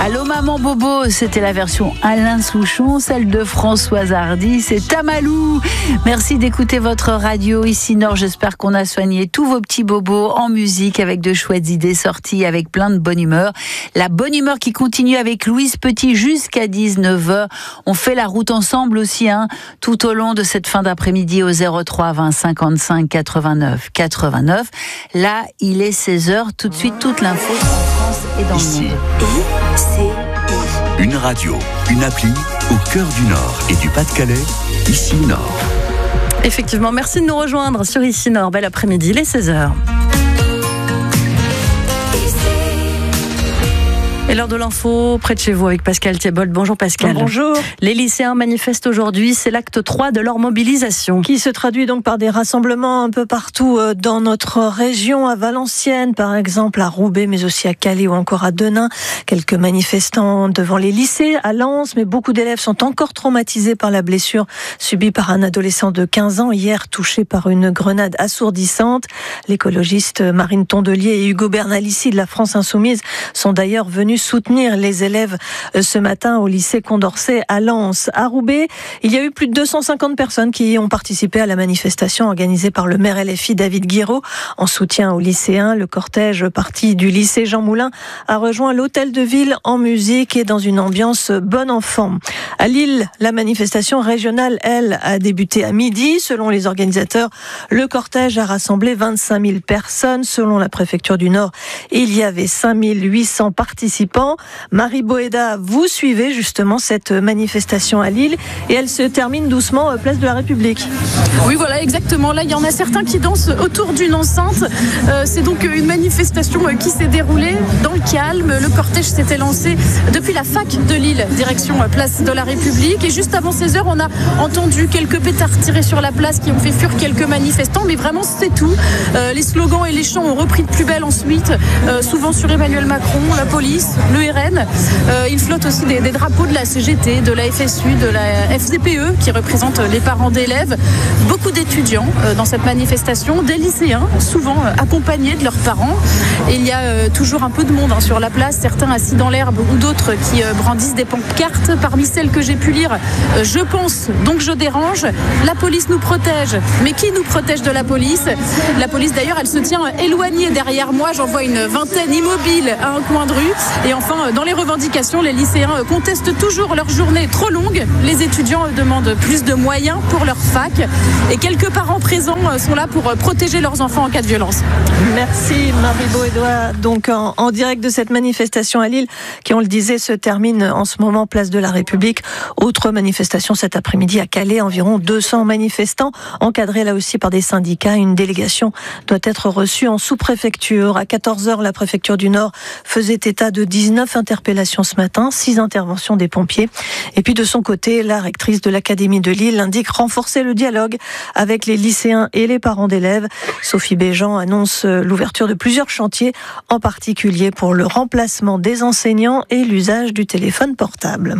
Allô maman Bobo, c'était la version Alain Souchon, celle de Françoise Hardy, c'est Tamalou. Merci d'écouter votre radio ici Nord, j'espère qu'on a soigné tous vos petits bobos en musique avec de chouettes idées sorties avec plein de bonne humeur. La bonne humeur qui continue avec Louise Petit jusqu'à 19h. On fait la route ensemble aussi tout au long de cette fin d'après-midi au 03 20 55 89 89. Là, il est 16h, tout de suite toute l'info en France et dans ici. le monde. Une radio, une appli au cœur du Nord et du Pas-de-Calais, ici Nord. Effectivement, merci de nous rejoindre sur ici Nord. Bel après-midi, il est 16h. Et l'heure de l'info, près de chez vous, avec Pascal Thiebold. Bonjour Pascal. Bonjour. Les lycéens manifestent aujourd'hui, c'est l'acte 3 de leur mobilisation. Qui se traduit donc par des rassemblements un peu partout dans notre région, à Valenciennes par exemple, à Roubaix, mais aussi à Calais ou encore à Denain. Quelques manifestants devant les lycées, à Lens, mais beaucoup d'élèves sont encore traumatisés par la blessure subie par un adolescent de 15 ans, hier touché par une grenade assourdissante. L'écologiste Marine Tondelier et Hugo Bernalici de la France Insoumise sont d'ailleurs venus soutenir les élèves ce matin au lycée Condorcet à Lens. À Roubaix, il y a eu plus de 250 personnes qui ont participé à la manifestation organisée par le maire LFI David Guiraud en soutien aux lycéens. Le cortège parti du lycée Jean Moulin a rejoint l'hôtel de ville en musique et dans une ambiance bon enfant. À Lille, la manifestation régionale, elle, a débuté à midi. Selon les organisateurs, le cortège a rassemblé 25 000 personnes. Selon la préfecture du Nord, il y avait 5 800 participants. Marie Boéda, vous suivez justement cette manifestation à Lille et elle se termine doucement place de la République. Oui, voilà, exactement. Là, il y en a certains qui dansent autour d'une enceinte. C'est donc une manifestation qui s'est déroulée dans le calme. Le cortège s'était lancé depuis la fac de Lille, direction place de la République. Et juste avant 16h, on a entendu quelques pétards tirés sur la place qui ont fait fuir quelques manifestants. Mais vraiment, c'est tout. Les slogans et les chants ont repris de plus belle ensuite, souvent sur Emmanuel Macron, la police, le RN. Il flotte aussi des drapeaux de la CGT, de la FSU, de la FCPE qui représentent les parents d'élèves. Beaucoup d'étudiants dans cette manifestation, des lycéens, souvent accompagnés de leurs parents. Et il y a toujours un peu de monde sur la place, certains assis dans l'herbe ou d'autres qui brandissent des pancartes. Parmi celles que j'ai pu lire, je pense, donc je dérange. La police nous protège. Mais qui nous protège de la police ? La police d'ailleurs, elle se tient éloignée derrière moi. J'en vois une vingtaine immobile à un coin de rue. Et enfin, dans les revendications, les lycéens contestent toujours leur journée trop longue. Les étudiants demandent plus de moyens pour leur fac. Et quelques parents présents sont là pour protéger leurs enfants en cas de violence. Merci Marie Boéda. Donc en direct de cette manifestation à Lille, qui on le disait se termine en ce moment place de la République. Autre manifestation cet après-midi à Calais, environ 200 manifestants, encadrés là aussi par des syndicats. Une délégation doit être reçue en sous-préfecture. À 14h, la préfecture du Nord faisait état de 19 interpellations ce matin, 6 interventions des pompiers. Et puis de son côté, la rectrice de l'Académie de Lille indique renforcer le dialogue avec les lycéens et les parents d'élèves. Sophie Béjean annonce l'ouverture de plusieurs chantiers, en particulier pour le remplacement des enseignants et l'usage du téléphone portable.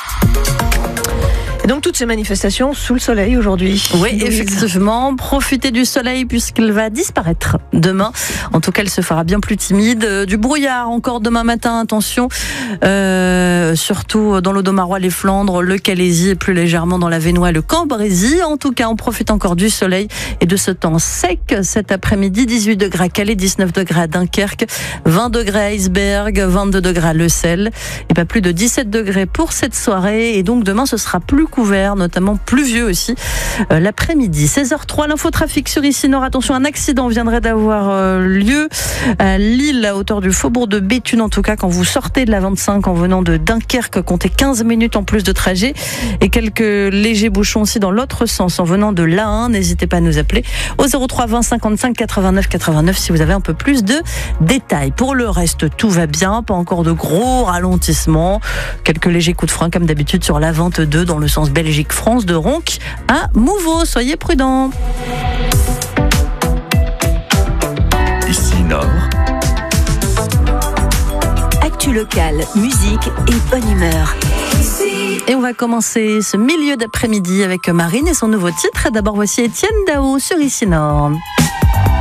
Et donc toutes ces manifestations sous le soleil aujourd'hui. Oui, effectivement, profitez du soleil puisqu'il va disparaître demain. En tout cas, elle se fera bien plus timide. Du brouillard encore demain matin, attention, surtout dans l'Audomarois, les Flandres, le Calaisis et plus légèrement dans la Vénois, le Cambrésis. En tout cas, on profite encore du soleil et de ce temps sec cet après-midi. 18 degrés à Calais, 19 degrés à Dunkerque, 20 degrés à Iceberg, 22 degrés à Le Sel et pas plus de 17 degrés pour cette soirée. Et donc demain, ce sera plus couvert, notamment pluvieux aussi l'après-midi. 16h03, l'infotrafic sur ici Nord. Attention, un accident viendrait d'avoir lieu à Lille, à hauteur du faubourg de Béthune. En tout cas, quand vous sortez de la 25 en venant de Dunkerque, comptez 15 minutes en plus de trajet et quelques légers bouchons aussi dans l'autre sens en venant de l'A1. N'hésitez pas à nous appeler au 03 20 55 89 89 si vous avez un peu plus de détails. Pour le reste, tout va bien, pas encore de gros ralentissements. Quelques légers coups de frein comme d'habitude sur la 22 dans le sens Belgique-France de Ronc à Mouveau. Soyez prudents. Ici Nord. Actu locale, musique et bonne humeur. Et on va commencer ce milieu d'après-midi avec Marine et son nouveau titre. D'abord, voici Étienne Dao sur Ici Nord.